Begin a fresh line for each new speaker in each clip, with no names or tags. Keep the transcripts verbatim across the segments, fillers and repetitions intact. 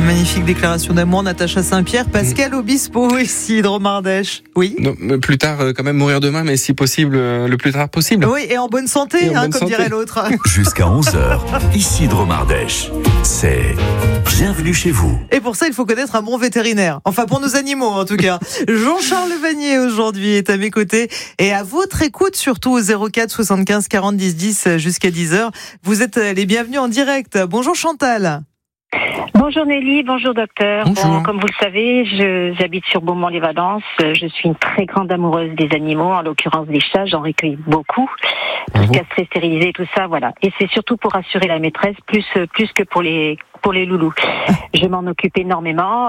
Magnifique déclaration d'amour, Natacha Saint-Pierre. Pascal Obispo, Isidre Mardèche. Oui.
Non, plus tard, quand même mourir demain, mais si possible, le plus tard possible.
Oui, et en bonne santé, en hein, bonne comme santé. Dirait l'autre.
Jusqu'à onze heures, Isidre Mardèche. C'est Bienvenue chez vous.
Et pour ça, il faut connaître un bon vétérinaire. Enfin, pour nos animaux, en tout cas. Jean-Charles Vanier, aujourd'hui, est à mes côtés. Et à votre écoute, surtout au zéro quatre soixante-quinze quarante dix dix jusqu'à dix heures. Vous êtes les bienvenus en direct. Bonjour Chantal.
Bonjour Nelly, bonjour docteur.
Bonjour.
Bon, comme vous le savez, je, j'habite sur Beaumont-les-Valences. Je suis une très grande amoureuse des animaux, en l'occurrence des chats. J'en recueille beaucoup. Tout ce castré, stérilisé, tout ça, voilà. Et c'est surtout pour rassurer la maîtresse, plus plus que pour les pour les loulous. Je m'en occupe énormément.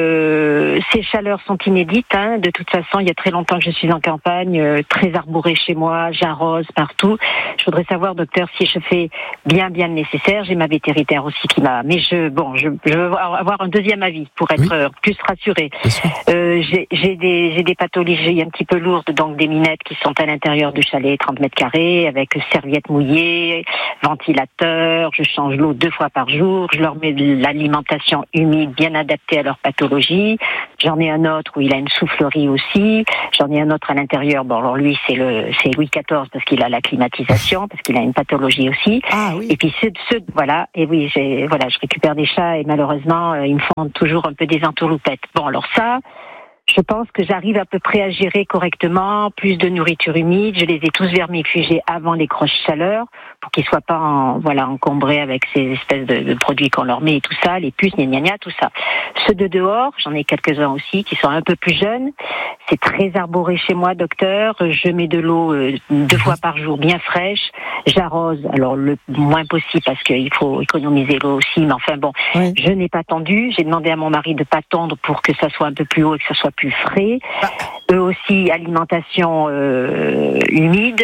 Euh, ces chaleurs sont inédites. Hein. De toute façon, il y a très longtemps que je suis en campagne, euh, très arborée chez moi, j'arrose partout. Je voudrais savoir, docteur, si je fais bien bien le nécessaire. J'ai ma vétérinaire aussi qui m'a. Mais je bon, je, je veux avoir un deuxième avis pour être oui. plus rassurée. Euh, j'ai, j'ai des j'ai des pathologies un petit peu lourdes, donc des minettes qui sont à l'intérieur du chalet, trente mètres carrés, avec serviettes mouillées, ventilateur. Je change l'eau deux fois par jour. Je leur mets de l'alimentation humide bien adaptée à leur pathologie. J'en ai un autre où il a une soufflerie aussi. J'en ai un autre à l'intérieur. Bon, alors lui, c'est le c'est Louis quatorze parce qu'il a la climatisation, parce qu'il a une pathologie aussi.
Ah oui.
Et puis ceux, ceux voilà. Et oui, j'ai voilà, je récupère des chats et malheureusement, euh, ils me font toujours un peu des entourloupettes. Bon, alors ça. Je pense que j'arrive à peu près à gérer correctement, plus de nourriture humide. Je les ai tous vermifugés avant les grosses chaleurs pour qu'ils soient pas en, voilà, encombrés avec ces espèces de, de produits qu'on leur met et tout ça, les puces, gna gna gna, tout ça. Ceux de dehors, j'en ai quelques-uns aussi qui sont un peu plus jeunes. C'est très arboré chez moi, docteur. Je mets de l'eau euh, deux fois par jour, bien fraîche. J'arrose, alors le moins possible parce qu'il faut économiser l'eau aussi. Mais enfin bon, oui. Je n'ai pas tendu. J'ai demandé à mon mari de pas tendre pour que ça soit un peu plus haut et que ça soit plus frais. Ah. Eux aussi, alimentation euh, humide.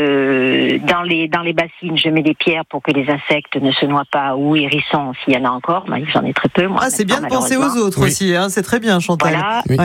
Euh, dans les dans les bassines, je mets des pierres pour que les insectes ne se noient pas ou hérissons s'il y en a encore. Mais j'en ai très peu, moi.
Ah, c'est bien de penser aux autres oui. aussi. Hein, c'est très bien, Chantal.
Voilà. Oui.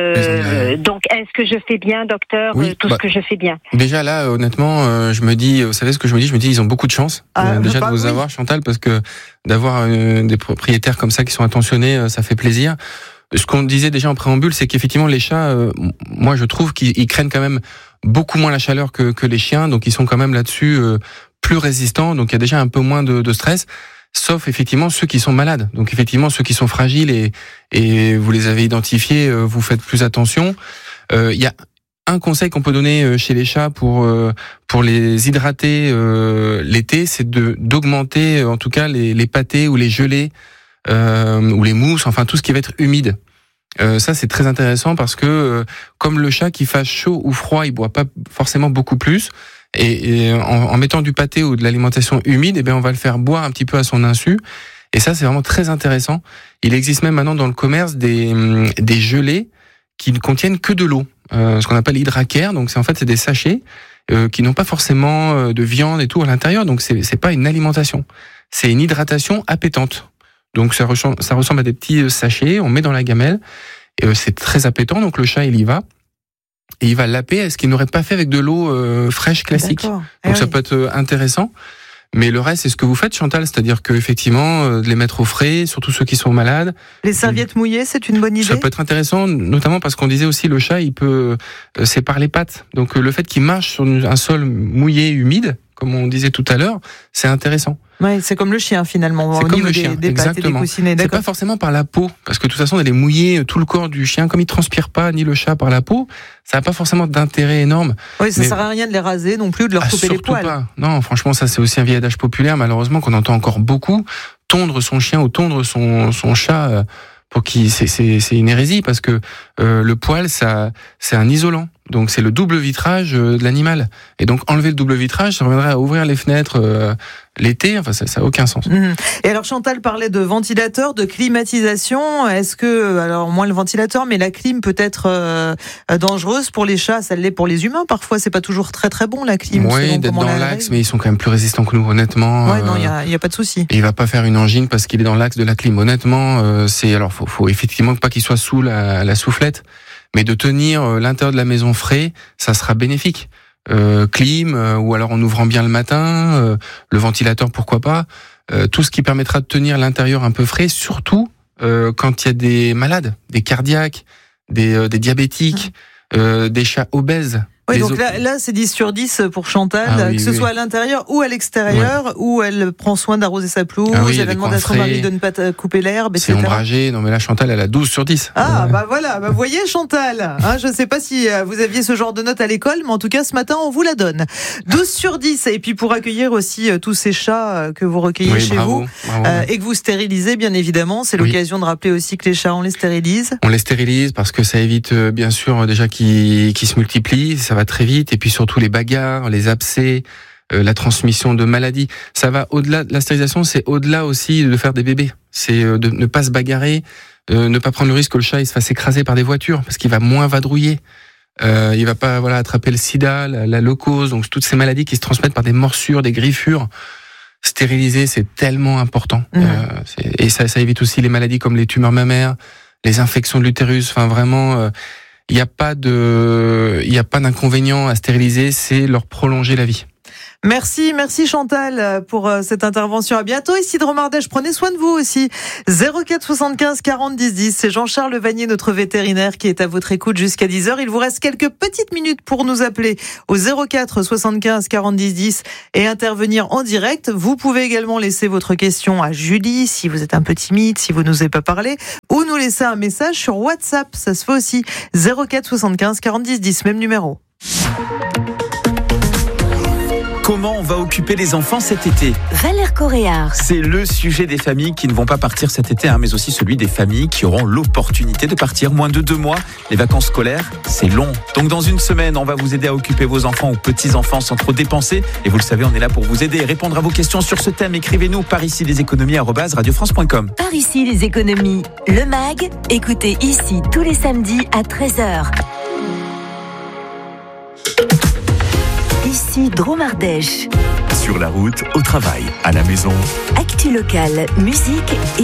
Euh, donc, est-ce que je fais bien, docteur, oui, tout bah, ce que je fais bien?
Déjà là, honnêtement, euh, je me dis, vous savez ce que je me dis? Je me dis, ils ont beaucoup de chance ah, euh, déjà de vous oui. avoir, Chantal, parce que d'avoir euh, des propriétaires comme ça qui sont attentionnés, euh, ça fait plaisir. Ce qu'on disait déjà en préambule, c'est qu'effectivement les chats, euh, moi je trouve qu'ils ils craignent quand même beaucoup moins la chaleur que, que les chiens, donc ils sont quand même là-dessus euh, plus résistants, donc il y a déjà un peu moins de, de stress, sauf effectivement ceux qui sont malades. Donc effectivement ceux qui sont fragiles et, et vous les avez identifiés, euh, vous faites plus attention. Euh, il y a un conseil qu'on peut donner chez les chats pour euh, pour les hydrater euh, l'été, c'est de d'augmenter en tout cas les, les pâtés ou les gelées. Euh, ou les mousses, enfin tout ce qui va être humide. Euh, ça c'est très intéressant parce que euh, comme le chat qui fasse chaud ou froid, il boit pas forcément beaucoup plus. Et, et en, en mettant du pâté ou de l'alimentation humide, eh bien on va le faire boire un petit peu à son insu. Et ça c'est vraiment très intéressant. Il existe même maintenant dans le commerce des des gelées qui ne contiennent que de l'eau, euh, ce qu'on appelle hydracare. Donc c'est en fait c'est des sachets euh, qui n'ont pas forcément de viande et tout à l'intérieur. Donc c'est c'est pas une alimentation, c'est une hydratation appétante. Donc ça ressemble, ça ressemble à des petits sachets, on met dans la gamelle, et euh, c'est très appétant, donc le chat il y va, et il va laper à ce qu'il n'aurait pas fait avec de l'eau euh, fraîche classique. D'accord. Donc eh ça oui. peut être intéressant, mais le reste c'est ce que vous faites Chantal, c'est-à-dire que effectivement euh, de les mettre au frais, surtout ceux qui sont malades.
Les serviettes mouillées, c'est une bonne idée.
Ça peut être intéressant, notamment parce qu'on disait aussi le chat il peut euh, c'est par les pattes, donc euh, le fait qu'il marche sur un sol mouillé, humide, comme on disait tout à l'heure, c'est intéressant.
Ouais, c'est comme le chien finalement.
C'est
au
comme
niveau
le chien,
des, des pattes et des coussinets.
C'est pas forcément par la peau, parce que de toute façon, d'aller mouiller tout le corps du chien, comme il transpire pas ni le chat par la peau, ça n'a pas forcément d'intérêt énorme.
Oui, ça
mais...
sert à rien de les raser non plus, de leur
ah,
couper les poils.
Pas. Non, franchement, ça c'est aussi un vieil adage populaire, malheureusement qu'on entend encore beaucoup. Tondre son chien ou tondre son son chat, euh, pour qui c'est c'est c'est une hérésie, parce que euh, le poil, ça c'est un isolant. Donc c'est le double vitrage de l'animal. Et donc enlever le double vitrage, ça reviendrait à ouvrir les fenêtres euh, l'été. Enfin, ça n'a aucun sens.
Mmh. Et alors Chantal parlait de ventilateur, de climatisation. Est-ce que, alors moins le ventilateur, mais la clim peut être euh, dangereuse pour les chats, ça l'est pour les humains. Parfois, c'est pas toujours très très bon la clim.
Oui, d'être dans l'axe, mais ils sont quand même plus résistants que nous, honnêtement.
Ouais, non, il y a, y a pas de souci.
Il va pas faire une angine parce qu'il est dans l'axe de la clim. Honnêtement, euh, c'est alors faut, faut effectivement pas qu'il soit sous la, la soufflette. Mais de tenir l'intérieur de la maison frais, ça sera bénéfique. Euh, clim, euh, ou alors en ouvrant bien le matin, euh, le ventilateur pourquoi pas, euh, tout ce qui permettra de tenir l'intérieur un peu frais, surtout euh, quand il y a des malades, des cardiaques, des, euh, des diabétiques, euh, des chats obèses.
Oui, donc là, là, c'est dix sur dix pour Chantal, ah, oui, que ce oui. soit à l'intérieur ou à l'extérieur, ouais. où elle prend soin d'arroser sa pelouse,
ah, oui,
elle demande à son mari de ne pas couper l'herbe, et cetera.
C'est ombragé. Non, mais là, Chantal, elle a douze sur dix.
Ah, ouais. bah voilà, bah, vous voyez, Chantal, hein, je ne sais pas si vous aviez ce genre de note à l'école, mais en tout cas, ce matin, on vous la donne. douze sur dix, et puis pour accueillir aussi tous ces chats que vous recueillez oui, chez bravo, vous, bravo. Euh, et que vous stérilisez, bien évidemment, c'est l'occasion oui. de rappeler aussi que les chats, on les stérilise.
On les stérilise parce que ça évite, bien sûr, déjà qu'ils, qu'ils se multiplient, ça va très vite, et puis surtout les bagarres, les abcès, euh, la transmission de maladies. Ça va au-delà, la stérilisation, c'est au-delà aussi de faire des bébés. C'est euh, de ne pas se bagarrer, euh, ne pas prendre le risque que le chat il se fasse écraser par des voitures, parce qu'il va moins vadrouiller. Euh, il va pas voilà attraper le sida, la, la leucose, donc toutes ces maladies qui se transmettent par des morsures, des griffures. Stériliser, c'est tellement important. Mmh. Euh, c'est, et ça, ça évite aussi les maladies comme les tumeurs mammaires, les infections de l'utérus. Enfin, vraiment... Euh, Il n'y a pas de, il n'y a pas d'inconvénient à stériliser, c'est leur prolonger la vie.
Merci, merci Chantal pour cette intervention. À bientôt, Isidre Mardèche. Prenez soin de vous aussi. zéro quatre soixante-quinze quarante dix dix. C'est Jean-Charles Vanier, notre vétérinaire, qui est à votre écoute jusqu'à dix heures. Il vous reste quelques petites minutes pour nous appeler au zéro quatre soixante-quinze quarante dix dix et intervenir en direct. Vous pouvez également laisser votre question à Julie, si vous êtes un peu timide, si vous n'osez pas parler, ou nous laisser un message sur WhatsApp. Ça se fait aussi. zéro quatre soixante-quinze quarante dix dix, même numéro.
Comment on va occuper les enfants cet été ?
Valère Coréard.
C'est le sujet des familles qui ne vont pas partir cet été, hein, mais aussi celui des familles qui auront l'opportunité de partir moins de deux mois. Les vacances scolaires, c'est long. Donc dans une semaine, on va vous aider à occuper vos enfants ou petits-enfants sans trop dépenser. Et vous le savez, on est là pour vous aider et répondre à vos questions sur ce thème. Écrivez-nous par ici les économies arobase radio france point com.
Par ici les économies, le mag. Écoutez ici tous les samedis à treize heures. Ici Dromardèche.
Sur la route, au travail, à la maison.
Actu locale, musique et